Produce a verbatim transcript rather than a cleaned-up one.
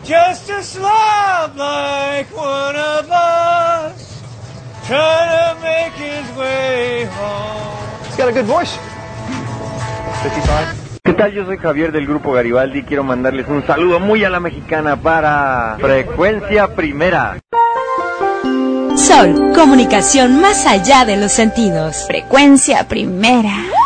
just a slob like one of us, trying to make his way home. He's got a good voice. fifty-five. ¿Qué tal? Yo soy Javier del Grupo Garibaldi. Quiero mandarles un saludo muy a la mexicana para Frecuencia Primera. Sol, comunicación más allá de los sentidos. Frecuencia Primera.